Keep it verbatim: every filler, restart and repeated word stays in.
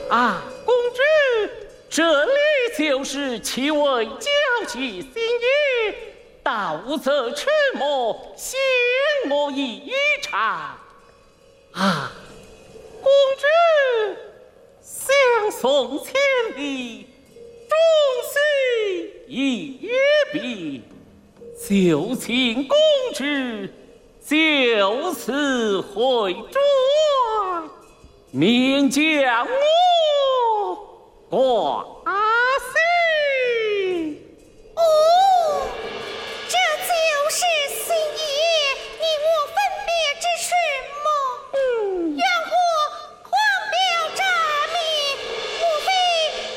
啊，公主，这里就是七位交际星爷，到这吃么，献我一场。啊，公主，相送千里，终须一别。就请公主就此回转，免将我挂。